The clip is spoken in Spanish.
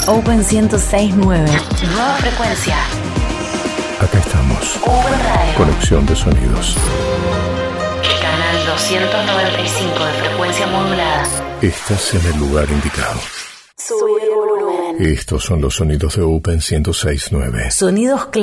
Open 106.9. Nueva frecuencia. Acá estamos. Open Radio. Conexión de sonidos. Canal 295 de frecuencia modulada. Estás en el lugar indicado. Subir el volumen. Estos son los sonidos de Open 106.9. Sonidos